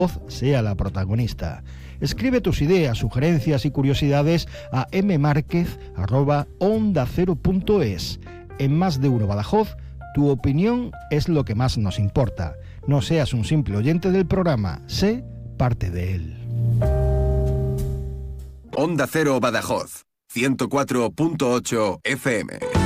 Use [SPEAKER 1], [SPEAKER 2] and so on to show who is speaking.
[SPEAKER 1] sea la protagonista. Escribe tus ideas, sugerencias y curiosidades a mmarquez@ondacero.es. En Más de Uno Badajoz, tu opinión es lo que más nos importa. No seas un simple oyente del programa, sé parte de él.
[SPEAKER 2] Onda Cero Badajoz, 104.8 FM.